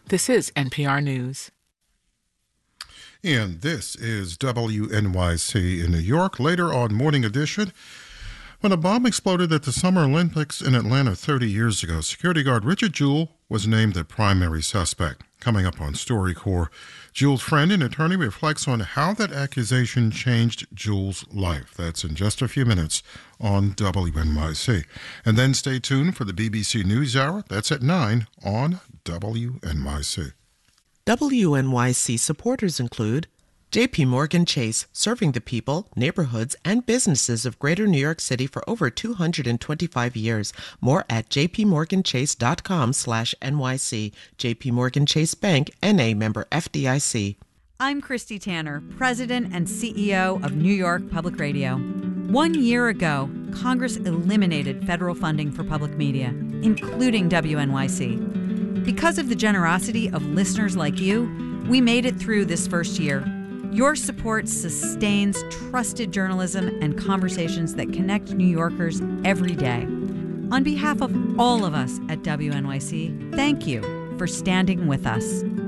This is NPR News. And this is WNYC in New York. Later on Morning Edition, when a bomb exploded at the Summer Olympics in Atlanta 30 years ago, security guard Richard Jewell was named the primary suspect. Coming up on StoryCorps, Jewell's friend and attorney reflects on how that accusation changed Jewell's life. That's in just a few minutes on WNYC. And then stay tuned for the BBC NewsHour. That's at 9 on WNYC. WNYC supporters include J.P. Morgan Chase, serving the people, neighborhoods, and businesses of Greater New York City for over 225 years. More at jpmorganchase.com/NYC. J.P. Morgan Chase Bank, N.A. member FDIC. I'm Christy Tanner, President and CEO of New York Public Radio. 1 year ago, Congress eliminated federal funding for public media, including WNYC. Because of the generosity of listeners like you, we made it through this first year. Your support sustains trusted journalism and conversations that connect New Yorkers every day. On behalf of all of us at WNYC, thank you for standing with us.